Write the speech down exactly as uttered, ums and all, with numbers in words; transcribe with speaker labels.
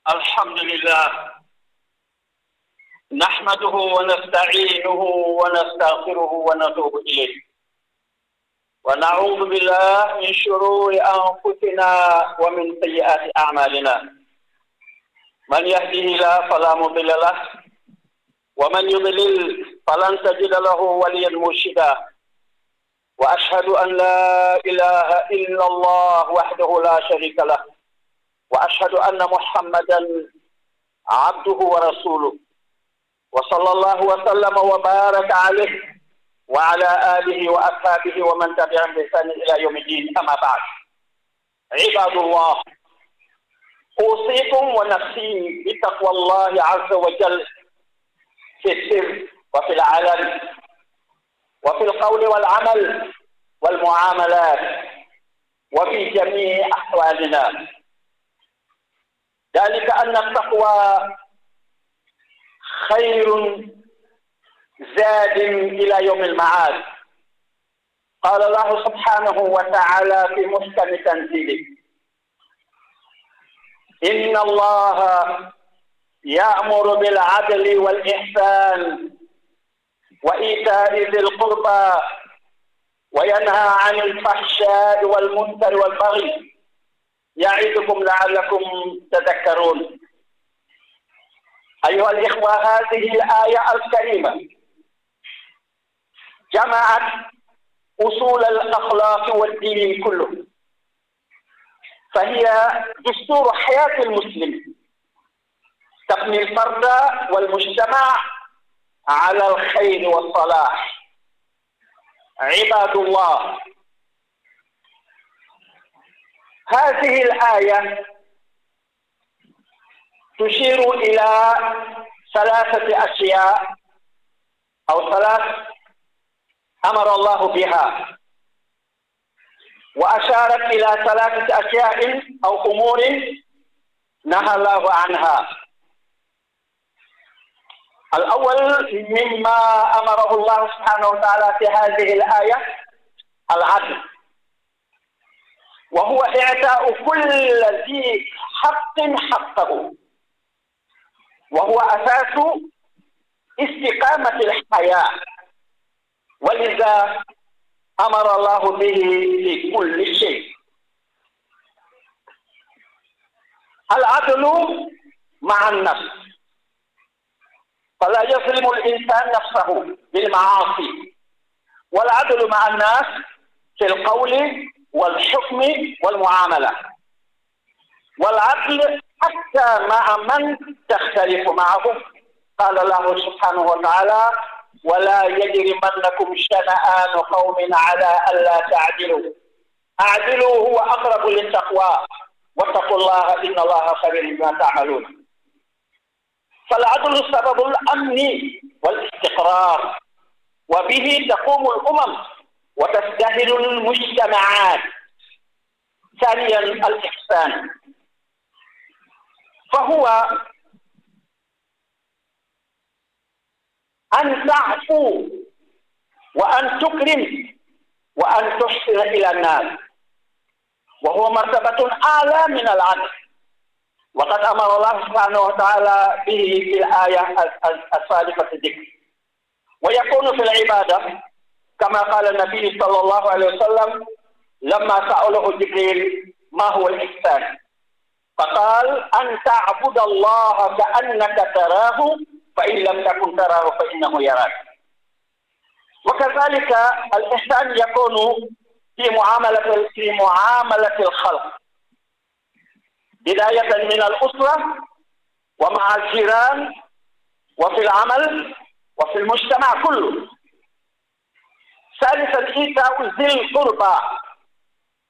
Speaker 1: الحمد لله نحمده ونستعينه ونستغفره ونتوب إليه ونعوذ بالله من شرور أنفسنا ومن سيئات أعمالنا. من يهده الله فلا مضل له ومن يضلل فلن تجد له وليا مرشدا. وأشهد أن لا إله إلا الله وحده لا شريك له وأشهد أن محمدا عبده ورسوله وصلى الله وسلم وبارك عليه وعلى آله وأصحابه ومن تبعهم بإحسان إلى يوم الدين. أما بعد، عباد الله، أوصيكم ونفسي بتقوى الله عز وجل في السر وفي العلن وفي القول والعمل والمعاملات وفي جميع أحوالنا، ذلك أن التقوى خير زاد إلى يوم المعاد. قال الله سبحانه وتعالى في محكم تنزيله: إن الله يأمر بالعدل والإحسان وإيتاء ذي القربى وينهى عن الفحشاء والمنكر والبغي يعظكم لعلكم تذكرون. أيها الإخوة، هذه الآية الكريمة جمعت أصول الأخلاق والدين كله، فهي دستور حياة المسلم، تبني الفرد والمجتمع على الخير والصلاح. عباد الله، هذه الآية تشير إلى ثلاثة أشياء أو ثلاث أمر الله بها، وأشارت إلى ثلاثة أشياء أو أمور نهى الله عنها. الأول مما أمره الله سبحانه وتعالى في هذه الآية العدل، وهو إعطاء كل ذي حق حقه، وهو أساس استقامة الحياة، ولذا أمر الله به في كل شيء. العدل مع النفس، فلا يظلم الإنسان نفسه بالمعاصي، والعدل مع الناس في القول والحكم والمعاملة، والعدل حتى مع من تختلف معه. قال الله سبحانه وتعالى: ولا يجرمنكم شنآن قوم على ألا تعدلوا أعدلوا هو أقرب للتقوى واتقوا الله إن الله خبير بما تعملون. فالعدل سبب الأمن والاستقرار، وبه تقوم الأمم وتزدهر المجتمعات. ثانيا الإحسان، فهو أن تعفو وأن تكرم وأن تحسن إلى الناس، وهو مرتبة أعلى من العدل، وقد أمر الله سبحانه وتعالى به في الآية السابقة الذكر. ويكون في العبادة كما قال النبي صلى الله عليه وسلم لما سأله جبريل: ما هو الإحسان؟ فقال: أن تعبد الله كأنك تراه فإن لم تكن تراه فإنه يراك. وكذلك الإحسان يكون في معاملة في معاملة الخلق، بداية من الأسرة ومع الجيران وفي العمل وفي المجتمع كله. ثالثا إيتاء ذي القربى،